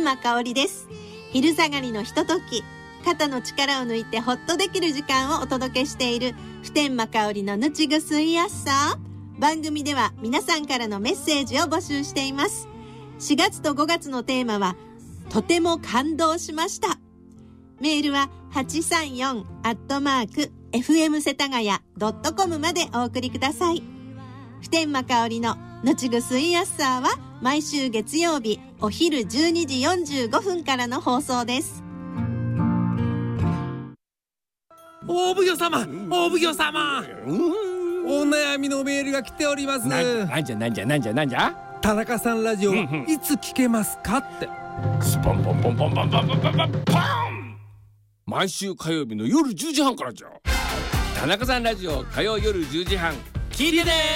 間香織です。昼下がりのひととき、肩の力を抜いてほっとできる時間をお届けしている普天間香織のぬちぐすい朝。番組では皆さんからのメッセージを募集しています。4月と5月のテーマはとても感動しました。メールは 834@fm 世田谷 .com までお送りください。普天間香織のぬちぐすい朝は毎週月曜日お昼12時45分からの放送です。 お奉行様、お奉行様、お悩みのメールが来ております。 なんじゃ田中さんラジオはいつ聞けますかって。 スポンポンポンポンポンポンポンポンポンポン。毎週火曜日の夜10時半からじゃ。田中さんラジオ火曜夜10時半聞いてね。